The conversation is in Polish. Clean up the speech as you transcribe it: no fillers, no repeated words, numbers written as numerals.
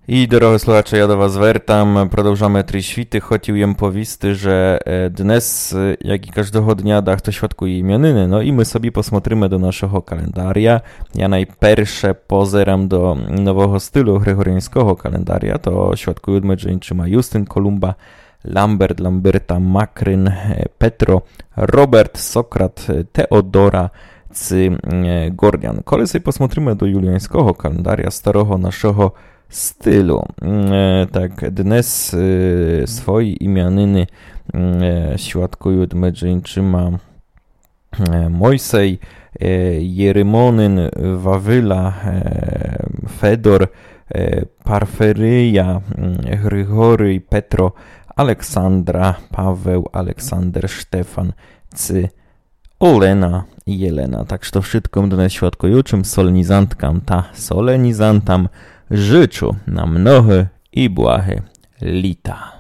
I doroгі słuchacze, ja do was wertam. Продовжamy три świty. Хотів їм повісти, że dnes, jak i każdego dnia, da хто świadkuje imioniny. No i my sobie posмотрimy do naszego kalendaria. Ja najpiersze pozeram do nowego stylu gregoriańskiego kalendaria. To świadkują Medżeńczyma Justyn, Kolumba, Lambert, Lamberta, Makryn, Petro, Robert, Sokrat, Teodora, Gordian. Kole sobie posмотрimy do juliańskiego kalendaria, starego naszego stylu. Tak, dnes swoi imieniny świadkują Medżeńczyma Mojsej, Jerymonyn, Wawyla, Fedor, Parferyja, Grygory, Petro, Aleksandra, Paweł, Aleksander, Stefan, Olena i Jelena. Tak, to wszystko do nas świadkującym solenizantkam ta solenizantam życzę na mnohe i błahe lita.